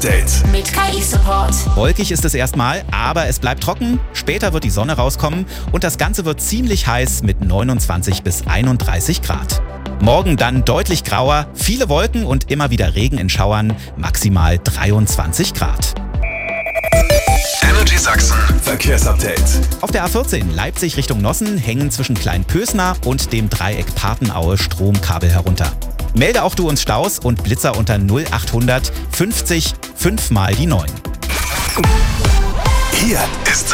Mit KI-Support. Wolkig ist es erstmal, aber es bleibt trocken. Später wird die Sonne rauskommen und das Ganze wird ziemlich heiß mit 29 bis 31 Grad. Morgen dann deutlich grauer, viele Wolken und immer wieder Regen in Schauern, maximal 23 Grad. Energy Sachsen Verkehrsupdate. Auf der A14 Leipzig Richtung Nossen hängen zwischen Kleinpösner und dem Dreieck Papenaue Stromkabel herunter. Melde auch du uns Staus und Blitzer unter 0800 50 5 mal die 9. Hier ist